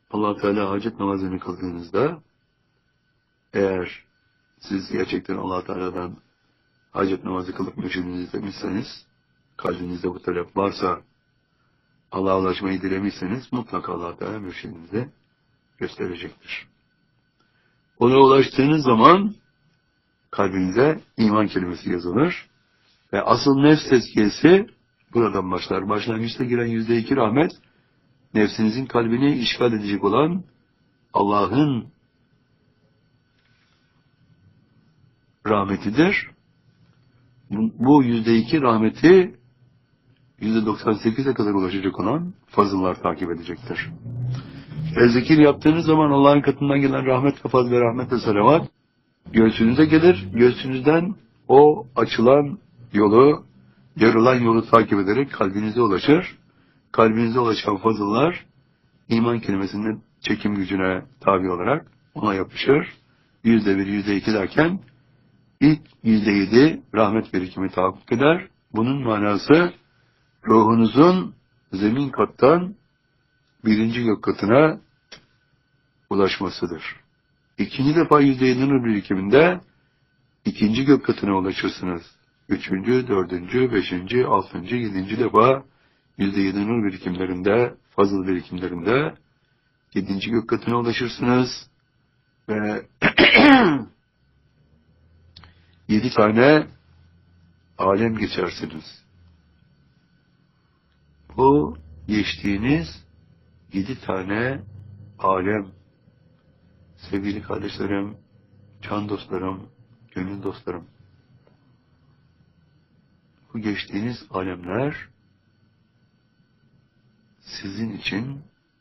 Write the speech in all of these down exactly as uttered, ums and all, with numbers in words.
Allah Teala hacet namazını kıldığınızda, eğer siz gerçekten Allah Teala'dan hacet namazı kılıp mürşidinizi istemişseniz, kalbinizde bu talep varsa, Allah'a ulaşmayı dilemişseniz, mutlaka Allah Teala mürşidinize gösterecektir. Ona ulaştığınız zaman, kalbinize iman kelimesi yazılır ve asıl nefs tezkiyesi buradan başlar. Başlangıçta giren yüzde iki rahmet, nefsinizin kalbini işgal edecek olan Allah'ın rahmetidir. Bu yüzde iki rahmeti yüzde doksan sekize kadar ulaşacak olan fazıllar takip edecektir. Ve zikir yaptığınız zaman Allah'ın katından gelen rahmet ve fazl ve rahmet ve salavat göğsünüze gelir. Göğsünüzden o açılan yolu, yarılan yolu takip ederek kalbinize ulaşır. Kalbinize ulaşan fazıllar iman kelimesinin çekim gücüne tabi olarak ona yapışır. Yüzde bir, yüzde iki derken ilk yüzde yedi rahmet birikimi tahakkuk eder. Bunun manası ruhunuzun zemin kattan birinci gök katına ulaşmasıdır. İkinci defa yüzde yedi nur birikiminde ikinci gök katına ulaşırsınız. Üçüncü, dördüncü, beşinci, altıncı, yedinci defa yüzde yedi nur birikimlerinde, fazıl birikimlerinde yedinci gök katına ulaşırsınız ve yedi tane alem geçersiniz. Bu geçtiğiniz yedi tane alem, sevgili kardeşlerim, can dostlarım, gönül dostlarım, bu geçtiğiniz alemler sizin için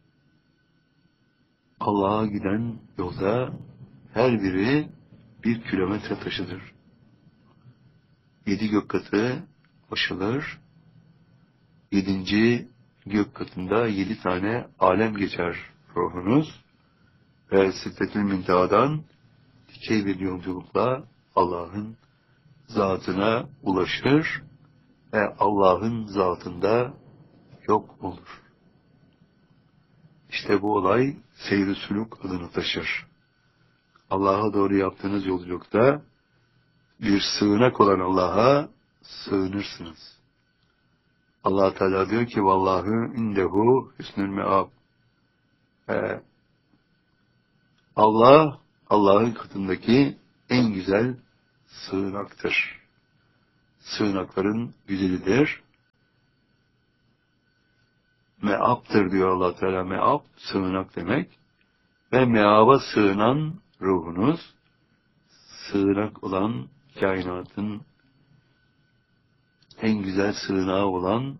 Allah'a giden yolda her biri bir kilometre taşıdır. Yedi gök katı aşılır. Yedinci gök katında yedi tane alem geçer ruhunuz ve Siddetül Münteha'dan dikey bir yolculukla Allah'ın zatına ulaşır ve Allah'ın zatında yok olur. İşte bu olay seyr-i sülûk adını taşır. Allah'a doğru yaptığınız yolculukta bir sığınak olan Allah'a sığınırsınız. Allah Teala diyor ki vallahu indehu hüsnül meab. Ee, Allah Allah'ın katındaki en güzel sığınaktır. Sığınakların güzelidir. Meab'tır diyor Allah Teala. Meab sığınak demek. Ve meaba sığınan ruhunuz, sığınak olan kainatın en güzel sığınağı olan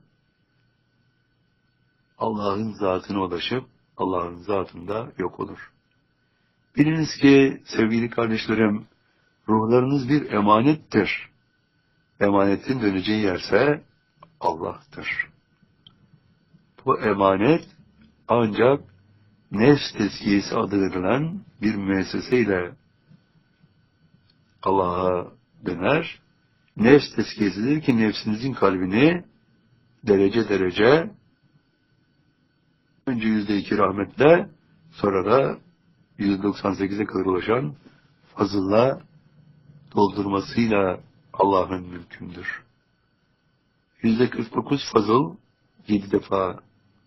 Allah'ın zatına ulaşıp Allah'ın zatında yok olur. Biliniz ki sevgili kardeşlerim, ruhlarınız bir emanettir. Emanetin döneceği yerse Allah'tır. Bu emanet ancak nefs tezkiyesi adı verilen bir müesseseyle Allah'a döner. Nefs tezkiyesidir ki nefsinizin kalbini derece derece önce yüzde iki rahmetle sonra da yüzde doksan sekize kadar ulaşan fazılla doldurmasıyla Allah'ın mümkündür. Yüzde kırk dokuz fazıl yedi defa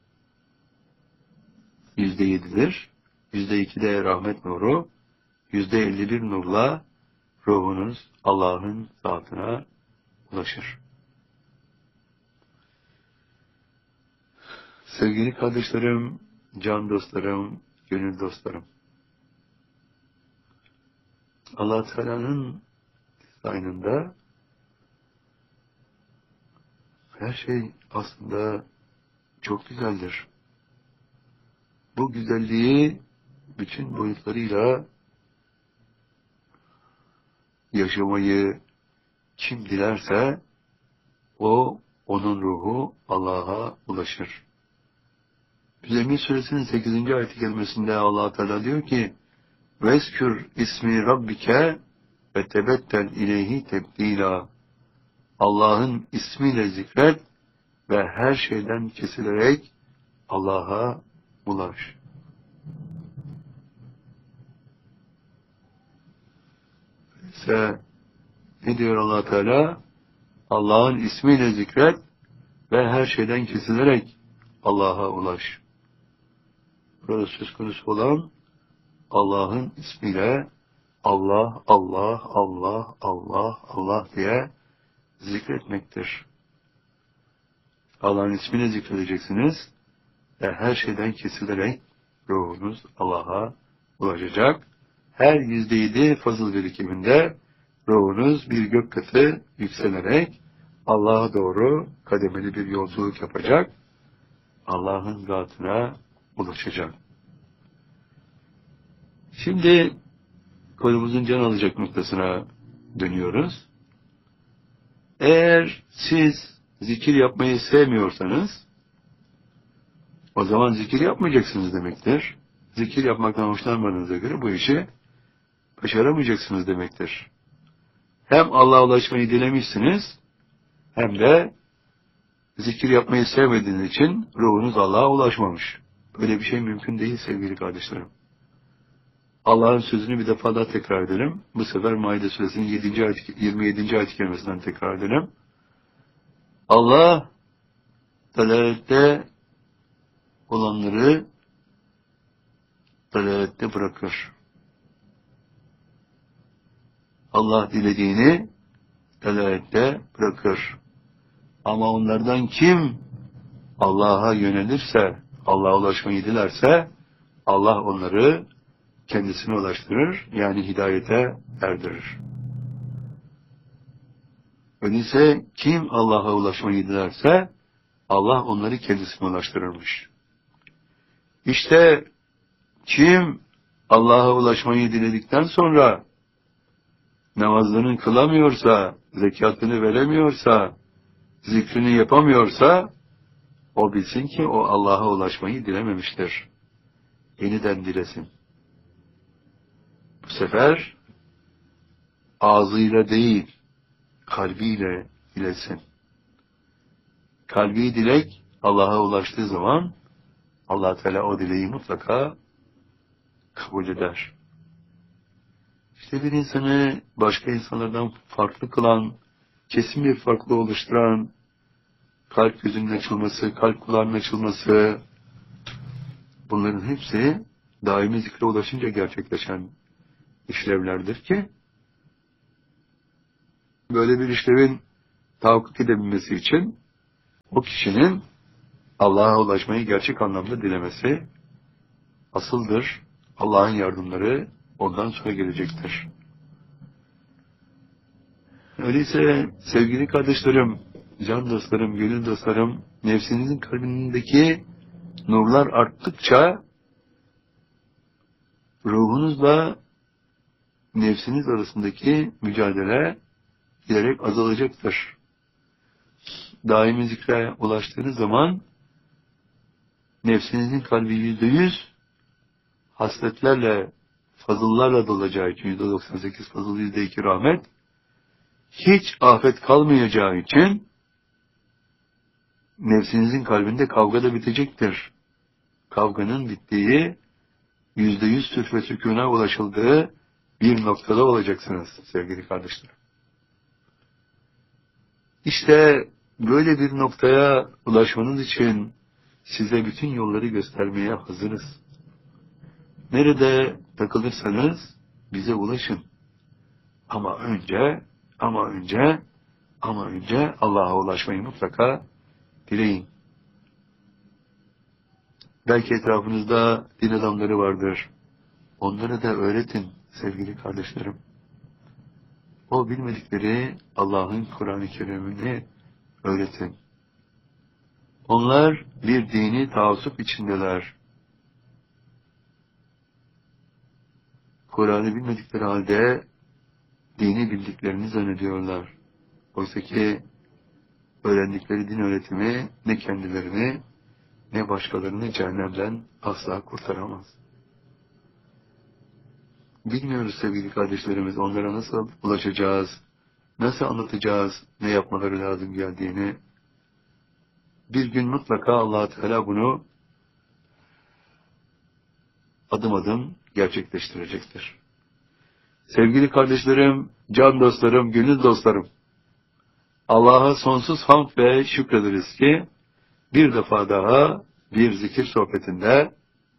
yüzde yedidir. Yüzde iki de rahmet nuru, yüzde elli bir nurla ruhunuz Allah'ın zatına ulaşır. Sevgili kardeşlerim, can dostlarım, gönül dostlarım, Allah Teala'nın dizaynında her şey aslında çok güzeldir. Bu güzelliği bütün boyutlarıyla yaşamayı kim dilerse o, onun ruhu Allah'a ulaşır. Müzzemmil Suresinin sekizinci ayet-i kerimesinde Allah Teala diyor ki Veskür ismi Rabbike ve tebettel ileyhi tebdila. Allah'ın ismiyle zikret ve her şeyden kesilerek Allah'a ulaş. ise ne diyor Allah Teala? Allah'ın ismiyle zikret ve her şeyden kesilerek Allah'a ulaş. Burada söz konusu olan Allah'ın ismiyle Allah, Allah, Allah, Allah, Allah diye zikretmektir. Allah'ın ismini zikredeceksiniz ve her şeyden kesilerek ruhunuz Allah'a ulaşacak. Her yüzde yedi fazıl birikiminde ruhunuz bir gök katı yükselerek Allah'a doğru kademeli bir yolculuk yapacak. Allah'ın zatına ulaşacak. Şimdi konumuzun can alacak noktasına dönüyoruz. Eğer siz zikir yapmayı sevmiyorsanız, o zaman zikir yapmayacaksınız demektir. Zikir yapmaktan hoşlanmadığınıza göre bu işi başaramayacaksınız demektir. Hem Allah'a ulaşmayı dilemişsiniz, hem de zikir yapmayı sevmediğiniz için ruhunuz Allah'a ulaşmamış. Böyle bir şey mümkün değil sevgili kardeşlerim. Allah'ın sözünü bir defa daha tekrar edelim. Bu sefer Maide Suresinin yedinci ayet, yirmi yedinci ayet kerimesinden tekrar edelim. Allah dalalette olanları dalalette bırakır. Allah dilediğini dalalette bırakır. Ama onlardan kim Allah'a yönelirse, Allah'a ulaşmayı dilerse, Allah onları kendisine ulaştırır, yani hidayete erdirir. Öyleyse kim Allah'a ulaşmayı dilerse, Allah onları kendisine ulaştırırmış. İşte kim Allah'a ulaşmayı diledikten sonra namazını kılamıyorsa, zekatını veremiyorsa, zikrini yapamıyorsa, o bilsin ki o Allah'a ulaşmayı dilememiştir. Yeniden dilesin. Bu sefer ağzıyla değil, kalbiyle dilesin. Kalbi dilek Allah'a ulaştığı zaman Allah Teala o dileği mutlaka kabul eder. İşte bir insanı başka insanlardan farklı kılan, kesin bir farklı oluşturan, kalp gözünün açılması, kalp kulağının açılması, bunların hepsi daimi zikre ulaşınca gerçekleşen işlevlerdir ki, böyle bir işlevin tahakkuk edebilmesi için o kişinin Allah'a ulaşmayı gerçek anlamda dilemesi asıldır. Allah'ın yardımları ondan sonra gelecektir. Öyleyse sevgili kardeşlerim, can dostlarım, gönül dostlarım, nefsinizin kalbindeki nurlar arttıkça ruhunuzla nefsiniz arasındaki mücadele giderek azalacaktır. Daimi zikre ulaştığınız zaman nefsinizin kalbi yüzde yüz hasletlerle, fazıllarla dolacağı için, yüzde doksan sekiz fazıl, yüzde iki rahmet, hiç afet kalmayacağı için nefsinizin kalbinde kavga da bitecektir. Kavganın bittiği, yüzde yüz sülh ve sükûna ulaşıldığı bir noktada olacaksınız sevgili kardeşlerim. İşte böyle bir noktaya ulaşmanız için size bütün yolları göstermeye hazırız. Nerede takılırsanız bize ulaşın. Ama önce, ama önce, ama önce Allah'a ulaşmayı mutlaka dileyin. Belki etrafınızda din adamları vardır. Onlara da öğretin sevgili kardeşlerim. O bilmedikleri Allah'ın Kur'an-ı Kerim'ini öğretin. Onlar bir dini taassup içindeler. Kur'an'ı bilmedikleri halde dini bildiklerini zannediyorlar. Oysa ki öğrendikleri din öğretimi ne kendilerini ne başkalarını cehennemden asla kurtaramaz. Bilmiyoruz sevgili kardeşlerimiz, onlara nasıl ulaşacağız, nasıl anlatacağız, ne yapmaları lazım geldiğini. Bir gün mutlaka Allah Teala bunu adım adım gerçekleştirecektir. Sevgili kardeşlerim, can dostlarım, gönül dostlarım, Allah'a sonsuz hamd ve şükrederiz ki bir defa daha bir zikir sohbetinde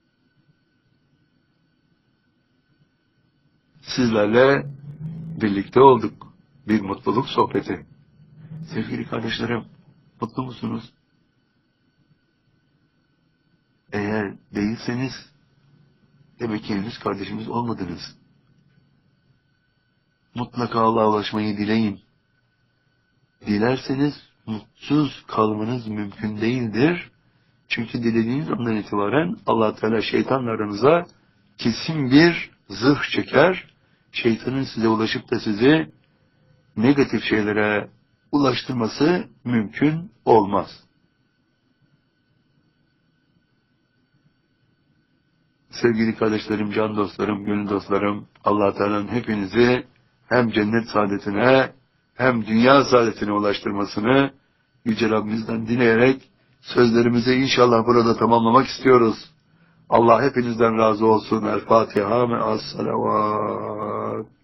sizlerle birlikte olduk. Bir mutluluk sohbeti. Sevgili kardeşlerim, mutlu musunuz? Eğer değilseniz demek ki henüz kardeşimiz olmadınız. Mutlaka Allah'a ulaşmayı dileyin. Dilerseniz mutsuz kalmanız mümkün değildir. Çünkü dilediğiniz andan itibaren Allah Teala şeytanla aranıza kesin bir zırh çeker. Şeytanın size ulaşıp da sizi negatif şeylere ulaştırması mümkün olmaz. Sevgili kardeşlerim, can dostlarım, gönül dostlarım, Allah Teala'nın hepinizi hem cennet saadetine hem dünya saadetine ulaştırmasını Yüce Rabbimizden dileyerek sözlerimizi inşallah burada tamamlamak istiyoruz. Allah hepinizden razı olsun. El Fatiha ve as-salavat.